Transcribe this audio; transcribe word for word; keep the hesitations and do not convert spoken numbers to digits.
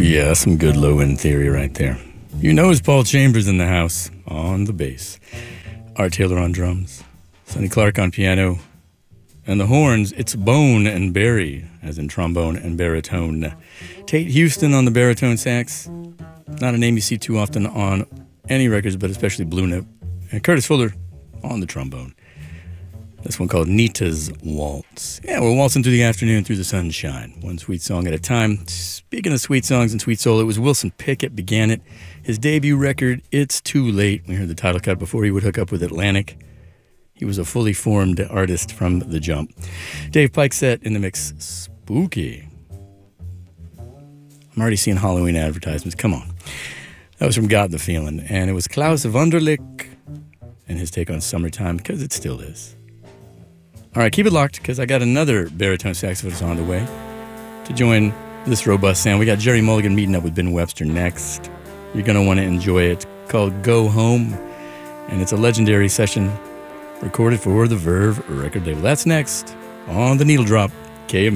Yeah, some good low-end theory right there. You know it's Paul Chambers in the house on the bass. Art Taylor on drums. Sonny Clark on piano. And the horns, it's Bone and Barry, as in trombone and baritone. Tate Houston on the baritone sax. Not a name you see too often on any records, but especially Blue Note. And Curtis Fuller on the trombone. This one called Nita's Waltz. Yeah, we're waltzing through the afternoon through the sunshine, one sweet song at a time. Speaking of sweet songs and sweet soul, it was Wilson Pickett began it. His debut record, It's Too Late. We heard the title cut before he would hook up with Atlantic. He was a fully formed artist from the jump. Dave Pike set in the mix. Spooky. I'm already seeing Halloween advertisements. Come on. That was from Got the Feeling. And it was Klaus Wunderlich and his take on Summertime, because it still is. All right, keep it locked, because I got another baritone saxophonist on the way to join this robust sound. We got Jerry Mulligan meeting up with Ben Webster next. You're going to want to enjoy it. It's called Go Home, and it's a legendary session recorded for the Verve record label. That's next on The Needle Drop, K M